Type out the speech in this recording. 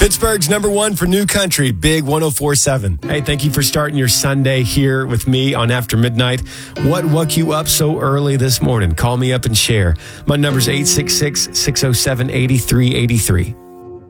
Pittsburgh's number one for new country, Big 104.7. Hey, thank you for starting your Sunday here with me on After Midnight. What woke you up so early this morning? Call me up and share. My number's 866-607-8383.